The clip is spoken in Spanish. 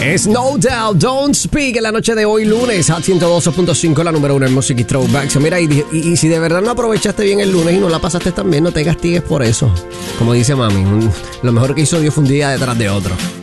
Es No Doubt, Don't Speak en la noche de hoy, lunes, a 102.5, la número 1 en Music y Throwbacks. Mira, y si de verdad no aprovechaste bien el lunes y no la pasaste tan bien, no te castigues por eso. Como dice mami, lo mejor que hizo Dios fue un día detrás de otro.